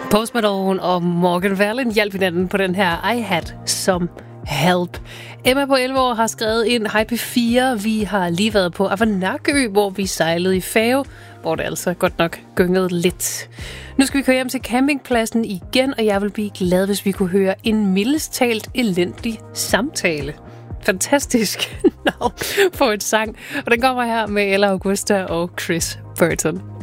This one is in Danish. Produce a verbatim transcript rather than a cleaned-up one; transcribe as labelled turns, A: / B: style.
A: Post Malone og Morgan Wallen hjalp hinanden på den her I Had Some Help. Emma på elleve år har skrevet ind, hej P fire, vi har lige været på Avanakø, hvor vi sejlede i færge, hvor det altså godt nok gyngede lidt. Nu skal vi køre hjem til campingpladsen igen, og jeg vil blive glad, hvis vi kunne høre en mildest talt elendig samtale. Fantastisk navn på et sang, og den kommer her med Ella Augusta og Chris Burton.